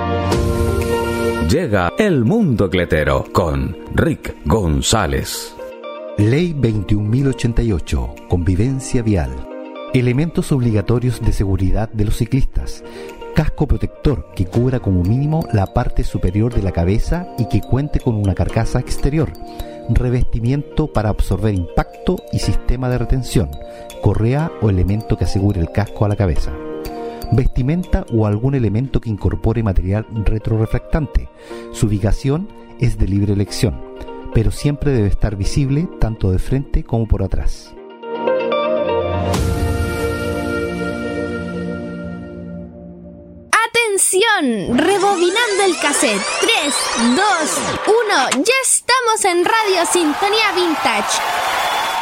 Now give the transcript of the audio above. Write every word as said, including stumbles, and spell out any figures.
Llega El Mundo Cletero con Rick González. Ley veintiún mil ochenta y ocho. Convivencia vial. Elementos obligatorios de seguridad de los ciclistas. Casco protector que cubra como mínimo la parte superior de la cabeza y que cuente con una carcasa exterior. Revestimiento para absorber impacto y sistema de retención. Correa o elemento que asegure el casco a la cabeza. Vestimenta o algún elemento que incorpore material retrorefractante. Su ubicación es de libre elección, pero siempre debe estar visible tanto de frente como por atrás. ¡Atención! Rebobinando el cassette. tres, dos, uno. Ya estamos en Radio Sintonía Vintage.